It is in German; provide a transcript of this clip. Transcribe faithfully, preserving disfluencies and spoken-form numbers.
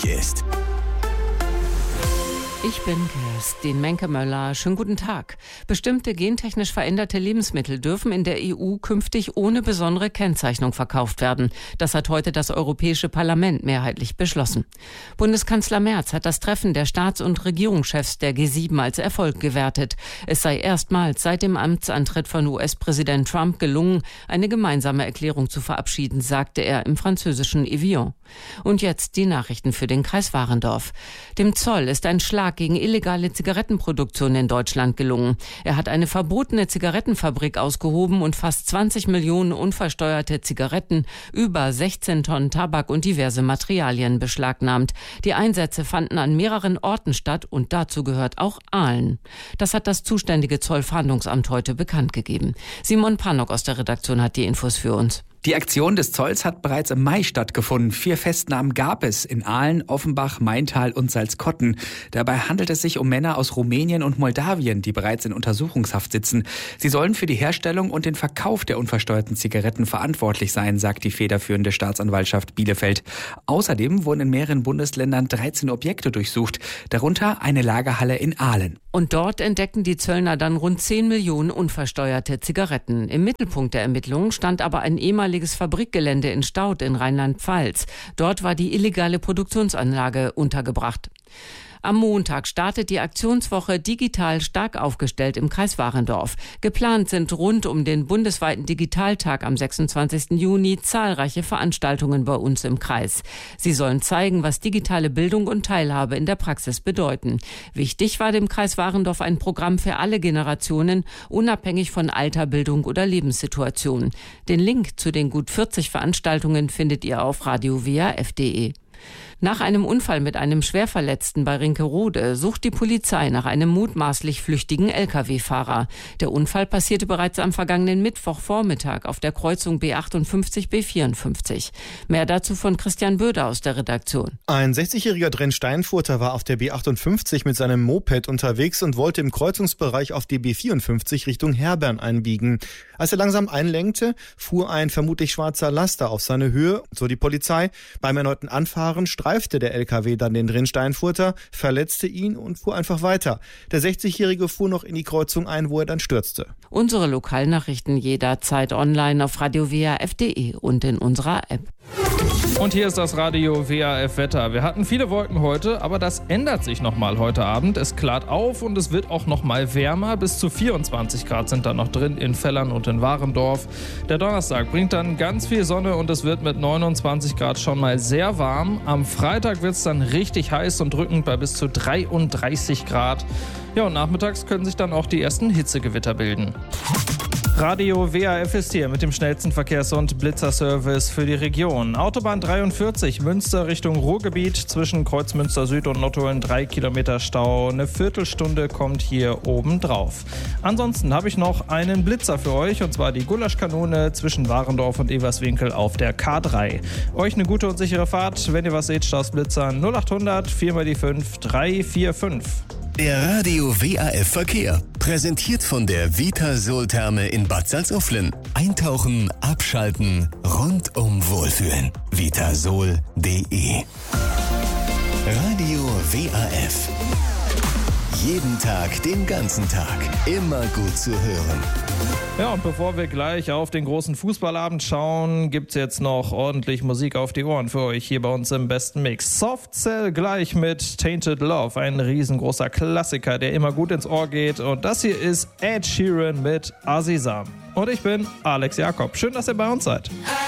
wichtig ist. Ich bin Kerstin Menke-Möller. Schönen guten Tag. Bestimmte gentechnisch veränderte Lebensmittel dürfen in der E U künftig ohne besondere Kennzeichnung verkauft werden. Das hat heute das Europäische Parlament mehrheitlich beschlossen. Bundeskanzler Merz hat das Treffen der Staats- und Regierungschefs der G sieben als Erfolg gewertet. Es sei erstmals seit dem Amtsantritt von U S-Präsident Trump gelungen, eine gemeinsame Erklärung zu verabschieden, sagte er im französischen Evian. Und jetzt die Nachrichten für den Kreis Warendorf. Dem Zoll ist ein Schlag gegen illegale Zigarettenproduktion in Deutschland gelungen. Er hat eine verbotene Zigarettenfabrik ausgehoben und fast zwanzig Millionen unversteuerte Zigaretten, über sechzehn Tonnen Tabak und diverse Materialien beschlagnahmt. Die Einsätze fanden an mehreren Orten statt und dazu gehört auch Aalen. Das hat das zuständige Zollfahndungsamt heute bekannt gegeben. Simon Panok aus der Redaktion hat die Infos für uns. Die Aktion des Zolls hat bereits im Mai stattgefunden. Vier Festnahmen gab es in Aalen, Offenbach, Maintal und Salzkotten. Dabei handelt es sich um Männer aus Rumänien und Moldawien, die bereits in Untersuchungshaft sitzen. Sie sollen für die Herstellung und den Verkauf der unversteuerten Zigaretten verantwortlich sein, sagt die federführende Staatsanwaltschaft Bielefeld. Außerdem wurden in mehreren Bundesländern dreizehn Objekte durchsucht, darunter eine Lagerhalle in Aalen. Und dort entdeckten die Zöllner dann rund zehn Millionen unversteuerte Zigaretten. Im Mittelpunkt der Ermittlungen stand aber ein ehemaliges Fabrikgelände in Staudt in Rheinland-Pfalz. Dort war die illegale Produktionsanlage untergebracht. Am Montag startet die Aktionswoche Digital stark aufgestellt im Kreis Warendorf. Geplant sind rund um den bundesweiten Digitaltag am sechsundzwanzigsten Juni zahlreiche Veranstaltungen bei uns im Kreis. Sie sollen zeigen, was digitale Bildung und Teilhabe in der Praxis bedeuten. Wichtig war dem Kreis Warendorf ein Programm für alle Generationen, unabhängig von Alter, Bildung oder Lebenssituation. Den Link zu den gut vierzig Veranstaltungen findet ihr auf radio w a f punkt d e. Nach einem Unfall mit einem Schwerverletzten bei Rinkerode sucht die Polizei nach einem mutmaßlich flüchtigen L K W-Fahrer. Der Unfall passierte bereits am vergangenen Mittwochvormittag auf der Kreuzung B achtundfünfzig B vierundfünfzig. Mehr dazu von Christian Böder aus der Redaktion. Ein sechzigjähriger Drenn-Steinfurter war auf der B achtundfünfzig mit seinem Moped unterwegs und wollte im Kreuzungsbereich auf die B vierundfünfzig Richtung Herbern einbiegen. Als er langsam einlenkte, fuhr ein vermutlich schwarzer Laster auf seine Höhe, so die Polizei. Beim erneuten Anfahren streifte der L K W dann den Drenn-Steinfurter, verletzte ihn und fuhr einfach weiter. Der sechzigjährige fuhr noch in die Kreuzung ein, wo er dann stürzte. Unsere Lokalnachrichten jederzeit online auf radio w a f punkt d e und in unserer App. Und hier ist das Radio W A F Wetter. Wir hatten viele Wolken heute, aber das ändert sich nochmal heute Abend. Es klart auf und es wird auch nochmal wärmer. Bis zu vierundzwanzig Grad sind da noch drin in Vellern und in Warendorf. Der Donnerstag bringt dann ganz viel Sonne und es wird mit neunundzwanzig Grad schon mal sehr warm. Am Freitag wird es dann richtig heiß und drückend bei bis zu dreiunddreißig Grad. Ja, und nachmittags können sich dann auch die ersten Hitzegewitter bilden. Radio W A F ist hier mit dem schnellsten Verkehrs- und Blitzerservice für die Region. Autobahn dreiundvierzig, Münster Richtung Ruhrgebiet, zwischen Kreuzmünster Süd und Nottuln drei Kilometer Stau. Eine Viertelstunde kommt hier oben drauf. Ansonsten habe ich noch einen Blitzer für euch, und zwar die Gulaschkanone zwischen Warendorf und Everswinkel auf der K drei. Euch eine gute und sichere Fahrt. Wenn ihr was seht, Staus Blitzern null achthundert vier mal die fünf drei vier fünf. Der Radio W A F Verkehr. Präsentiert von der Vitasol-Therme in Bad Salzuflen. Eintauchen, abschalten, rundum wohlfühlen. vitasol punkt d e. Radio W A F. Jeden Tag, den ganzen Tag. Immer gut zu hören. Ja, und bevor wir gleich auf den großen Fußballabend schauen, gibt's jetzt noch ordentlich Musik auf die Ohren für euch hier bei uns im besten Mix. Soft Cell gleich mit Tainted Love, ein riesengroßer Klassiker, der immer gut ins Ohr geht. Und das hier ist Ed Sheeran mit Aziza. Und ich bin Alex Jakob. Schön, dass ihr bei uns seid.